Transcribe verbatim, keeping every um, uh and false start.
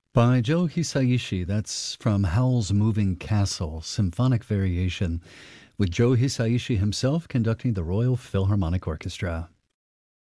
By Joe Hisaishi. That's from Howl's Moving Castle, Symphonic Variation, with Joe Hisaishi himself conducting the Royal Philharmonic Orchestra.